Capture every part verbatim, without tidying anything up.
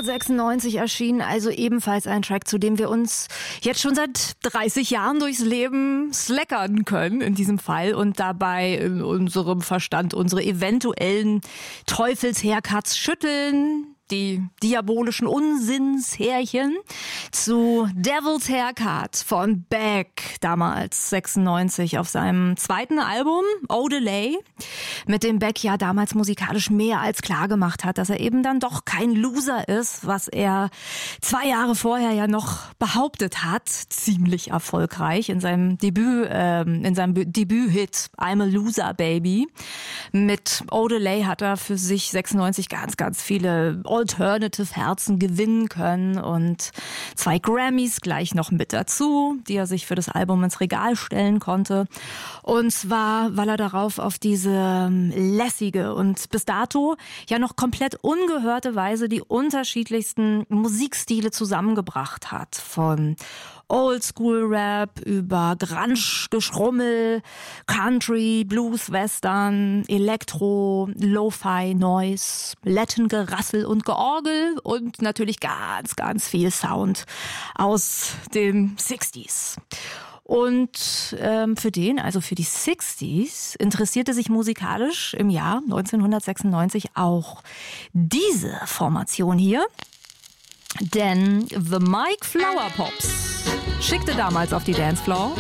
neunzehnhundertsechsundneunzig erschienen, also ebenfalls ein Track, zu dem wir uns jetzt schon seit dreißig Jahren durchs Leben slackern können in diesem Fall und dabei in unserem Verstand unsere eventuellen Teufelshaircuts schütteln. Die diabolischen Unsinnshärchen zu Devil's Haircut von Beck, damals sechsundneunzig auf seinem zweiten Album Odelay, mit dem Beck ja damals musikalisch mehr als klar gemacht hat, dass er eben dann doch kein Loser ist, was er zwei Jahre vorher ja noch behauptet hat, ziemlich erfolgreich in seinem Debüt, äh, in seinem Debüthit I'm a Loser Baby. Mit Odelay hat er für sich sechsundneunzig ganz, ganz viele Alternative Herzen gewinnen können und zwei Grammys gleich noch mit dazu, die er sich für das Album ins Regal stellen konnte. Und zwar, weil er darauf auf diese lässige und bis dato ja noch komplett ungehörte Weise die unterschiedlichsten Musikstile zusammengebracht hat. Von Oldschool-Rap über Grunge-Geschrummel, Country, Blues, Western, Elektro, Lo-Fi, Noise, Latin-Gerassel und Georgel und natürlich ganz, ganz viel Sound aus den sechziger. Und ähm, für den, also für die sechziger, interessierte sich musikalisch im Jahr neunzehnhundertsechsundneunzig auch diese Formation hier. Denn The Mike Flower Pops schickte damals auf die Dancefloor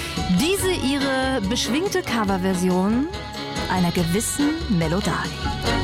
diese ihre beschwingte Coverversion einer gewissen Melodie.